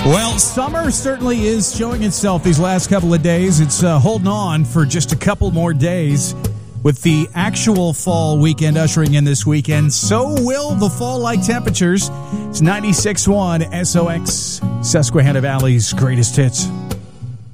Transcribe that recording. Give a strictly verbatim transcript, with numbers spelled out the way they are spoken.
Well, summer certainly is showing itself these last couple of days. It's uh, holding on for just a couple more days. With the actual fall weekend ushering in this weekend, so will the fall-like temperatures. It's ninety-six point one S O X, Susquehanna Valley's greatest hits.